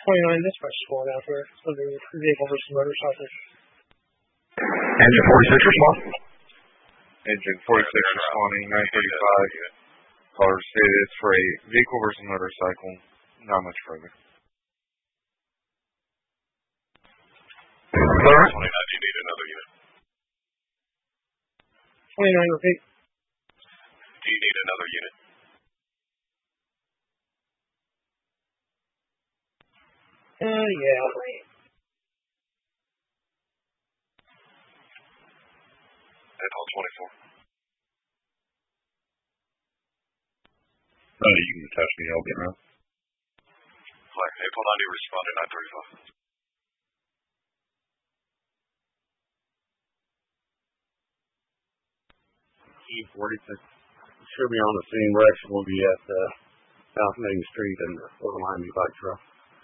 29 dispatch squad out there under vehicle versus motorcycle. Engine 46 respond. Engine 46 responding, 935. Caller stated it's for a vehicle versus motorcycle, not much further. 29, you need another unit. 29, repeat. Do you need another unit? Yeah. Adult 24. You can touch me, I'll get around. Flag, April 90 responding, 935. E46 should be on the scene. We're actually going to be at South Main Street and Little Miami Bike Trail.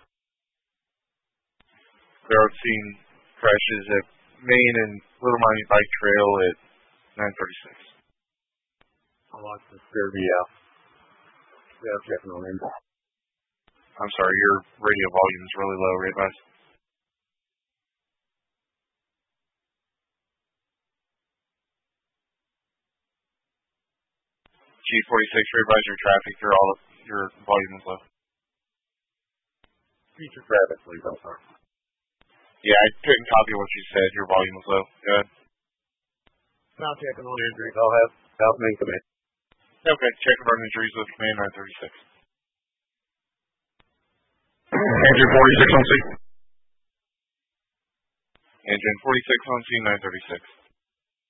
There are seen crashes at Main and Little Miami Bike Trail at 936. I'd like to appear to be out. Yeah, checking on him. I'm sorry, your radio volume is really low, Redbus. G46, Redbus, your traffic, your volume is low. Future traffic, please, I'm sorry. Yeah, I couldn't copy what you said. Your volume was low. Go ahead. Now checking on injuries. I'll have South Main come in. Okay, checking on injuries with Command 936. Engine 46 on scene. Engine 46 on scene, 936.